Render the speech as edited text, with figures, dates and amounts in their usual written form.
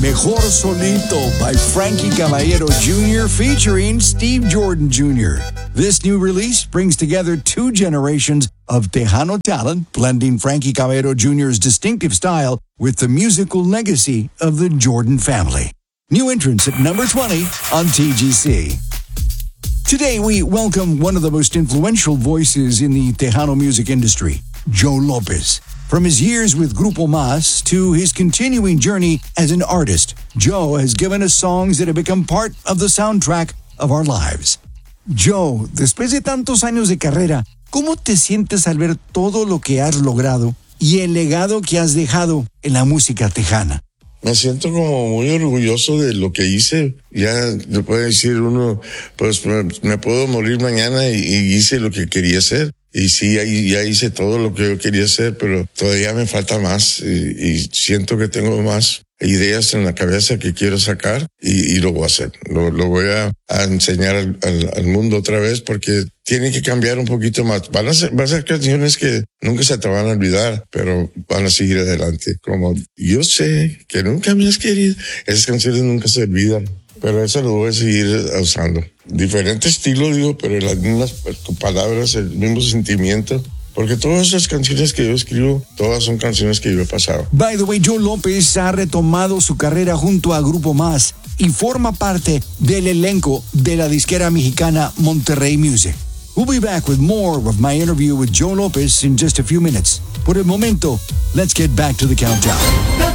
Mejor Solito by Frankie Caballero Jr. featuring Steve Jordan Jr. This new release brings together two generations of Tejano talent, blending Frankie Caballero Jr.'s distinctive style with the musical legacy of the Jordan family. New entrants at number 20 on TGC. Today we welcome one of the most influential voices in the Tejano music industry, Joe Lopez. From his years with Grupo Más to his continuing journey as an artist, Joe has given us songs that have become part of the soundtrack of our lives. Joe, después de tantos años de carrera, ¿cómo te sientes al ver todo lo que has logrado y el legado que has dejado en la música tejana? Me siento como muy orgulloso de lo que hice. Ya le puede decir uno, pues me puedo morir mañana y hice lo que quería hacer. Y sí, ya hice todo lo que yo quería hacer, pero todavía me falta más y siento que tengo más ideas en la cabeza que quiero sacar y lo voy a hacer. Lo voy a enseñar al mundo otra vez porque tiene que cambiar un poquito más. Van a ser canciones que nunca se te van a olvidar, pero van a seguir adelante. Como yo sé que nunca me has querido. Esas canciones nunca se olvidan. Pero eso lo voy a seguir usando. Diferente estilo, digo, pero las mismas palabras, el mismo sentimiento. Porque todas esas canciones que yo escribo, todas son canciones que yo he pasado. By the way, Joe Lopez ha retomado su carrera junto a Grupo Más y forma parte del elenco de la disquera mexicana Monterrey Music. We'll be back with more of my interview with Joe Lopez in just a few minutes. Por el momento, let's get back to the countdown.